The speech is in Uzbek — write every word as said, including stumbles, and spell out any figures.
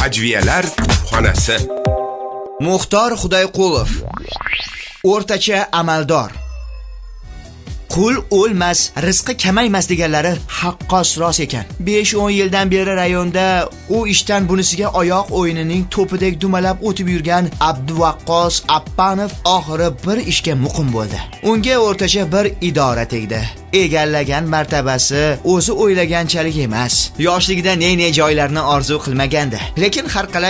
Ajviyalar xonasi. Muxtor Xudoyqulov. O'rtacha amaldor. Qul o'lmas, rizqi kamaymas deganlari haqqos rost ekan. besh o'n yildan beri rayonda u ishdan bunisiga oyoq o'yinining to'pidek dumalab o'tib yurgan Abduvaqqos Appanov oxiri bir ishga muqim bo'ldi. Unga o'rtacha bir idora tegdi. Egallagan martabasi o'zi o'ylaganchalik emas. Yoshligida ne-ne joylarni orzu qilmagandi. Lekin har qalay